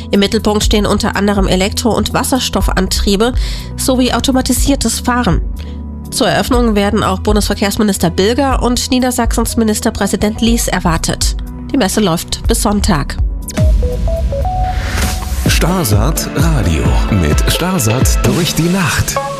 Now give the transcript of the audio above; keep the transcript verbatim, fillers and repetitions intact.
Im Mittelpunkt stehen unter anderem Elektro- und Wasserstoffantriebe sowie automatisiertes Fahren. Zur Eröffnung werden auch Bundesverkehrsminister Bilger und Niedersachsens Ministerpräsident Lies erwartet. Die Messe läuft bis Sonntag. Starsat Radio mit Starsat durch die Nacht.